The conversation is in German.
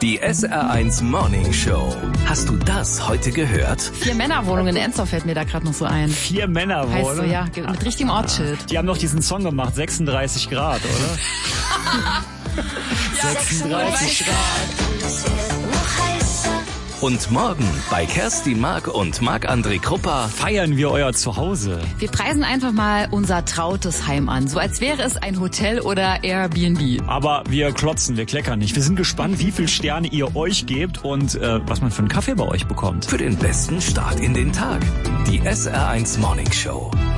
Die SR1 Morning Show. Hast du das heute gehört? 4-Männer-Wohnung in Ensdorf fällt mir da gerade noch so ein. 4-Männer-Wohnung? Heißt so, ja, mit richtigem Ortsschild. Die haben doch diesen Song gemacht, 36 Grad, oder? Ja, 36 Grad. Und morgen bei Kerstin Mark und Marc-André Kruppa Feiern wir euer Zuhause. Wir preisen einfach mal unser trautes Heim an, so als wäre es ein Hotel oder Airbnb. Aber wir klotzen, wir kleckern nicht. Wir sind gespannt, wie viel Sterne ihr euch gebt und was man für einen Kaffee bei euch bekommt. für den besten Start in den Tag. Die SR1 Morning Show.